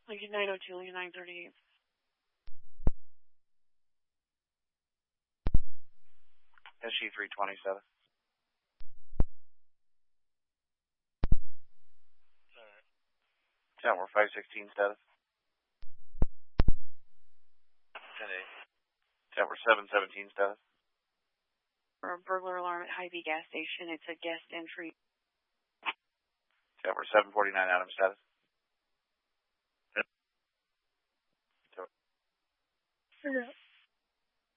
Lincoln 902, Lincoln 938. SG 327. Tower 516 status. 10-8. Tower 717 status. For a burglar alarm at Hy-Vee gas station, it's a guest entry. Tower 749 Adam status. Figure out.